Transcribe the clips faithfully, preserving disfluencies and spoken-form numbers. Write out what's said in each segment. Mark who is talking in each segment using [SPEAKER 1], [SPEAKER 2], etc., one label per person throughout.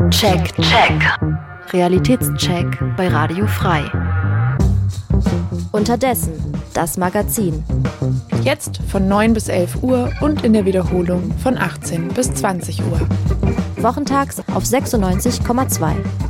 [SPEAKER 1] Check, check. Realitätscheck bei Radio Frei.
[SPEAKER 2] Unterdessen, das Magazin.
[SPEAKER 3] Jetzt von neun bis elf Uhr und in der Wiederholung von achtzehn bis zwanzig Uhr.
[SPEAKER 2] Wochentags auf sechsundneunzig Komma zwei.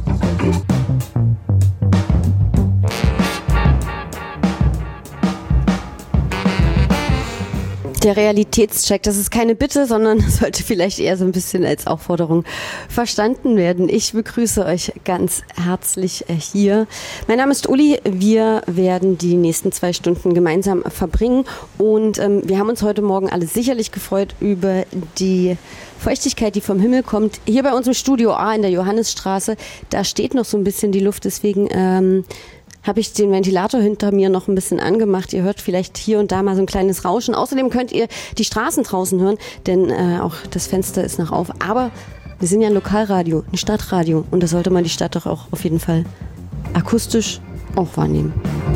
[SPEAKER 4] Der Realitätscheck, das ist keine Bitte, sondern sollte vielleicht eher so ein bisschen als Aufforderung verstanden werden. Ich begrüße euch ganz herzlich hier. Mein Name ist Uli, wir werden die nächsten zwei Stunden gemeinsam verbringen und ähm, wir haben uns heute Morgen alle sicherlich gefreut über die Feuchtigkeit, die vom Himmel kommt. Hier bei uns im Studio A in der Johannisstraße, da steht noch so ein bisschen die Luft, deswegen ähm, habe ich den Ventilator hinter mir noch ein bisschen angemacht. Ihr hört vielleicht hier und da mal so ein kleines Rauschen. Außerdem könnt ihr die Straßen draußen hören, denn äh, auch das Fenster ist noch auf. Aber wir sind ja ein Lokalradio, ein Stadtradio und da sollte man die Stadt doch auch auf jeden Fall akustisch auch wahrnehmen.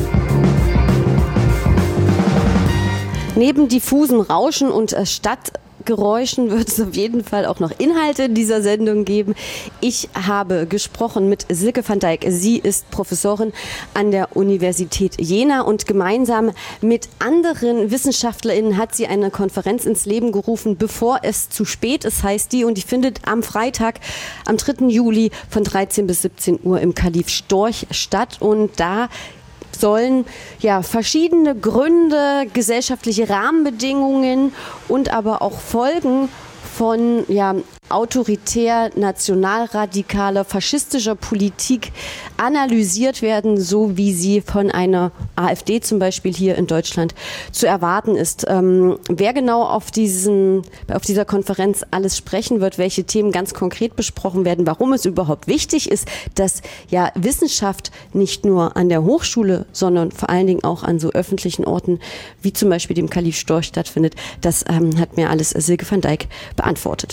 [SPEAKER 4] Neben diffusen Rauschen und äh, Stadt Geräuschen wird es auf jeden Fall auch noch Inhalte dieser Sendung geben. Ich habe gesprochen mit Silke van Dijk. Sie ist Professorin an der Universität Jena und gemeinsam mit anderen WissenschaftlerInnen hat sie eine Konferenz ins Leben gerufen, bevor es zu spät ist, heißt die. Und die findet am Freitag, am dritten Juli von dreizehn bis siebzehn Uhr im Kalif Storch statt. Und da sollen ja verschiedene Gründe, gesellschaftliche Rahmenbedingungen und aber auch Folgen von ja, autoritär, nationalradikaler, faschistischer Politik analysiert werden, so wie sie von einer AfD zum Beispiel hier in Deutschland zu erwarten ist. Ähm, wer genau auf, diesen, auf dieser Konferenz alles sprechen wird, welche Themen ganz konkret besprochen werden, warum es überhaupt wichtig ist, dass ja Wissenschaft nicht nur an der Hochschule, sondern vor allen Dingen auch an so öffentlichen Orten wie zum Beispiel dem Kalif Storch stattfindet, das ähm, hat mir alles Silke van Dijk beantwortet.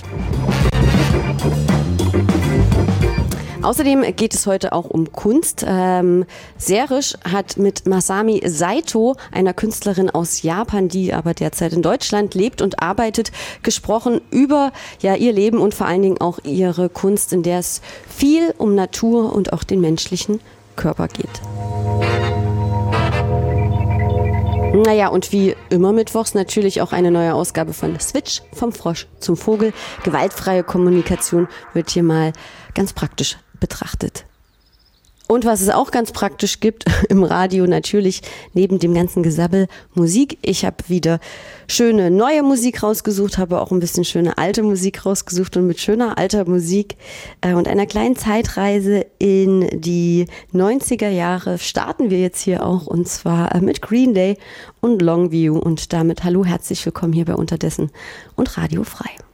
[SPEAKER 4] Außerdem geht es heute auch um Kunst. Ähm, Serish hat mit Masami Saito, einer Künstlerin aus Japan, die aber derzeit in Deutschland lebt und arbeitet, gesprochen über ja, ihr Leben und vor allen Dingen auch ihre Kunst, in der es viel um Natur und auch den menschlichen Körper geht. Naja, und wie immer mittwochs natürlich auch eine neue Ausgabe von Switch, vom Frosch zum Vogel. Gewaltfreie Kommunikation wird hier mal ganz praktisch betrachtet. Und was es auch ganz praktisch gibt im Radio natürlich, neben dem ganzen Gesabbel, Musik. Ich habe wieder schöne neue Musik rausgesucht, habe auch ein bisschen schöne alte Musik rausgesucht und mit schöner alter Musik äh, und einer kleinen Zeitreise in die neunziger Jahre starten wir jetzt hier auch und zwar äh, mit Green Day und Longview und damit hallo, herzlich willkommen hier bei Unterdessen und Radio Frei.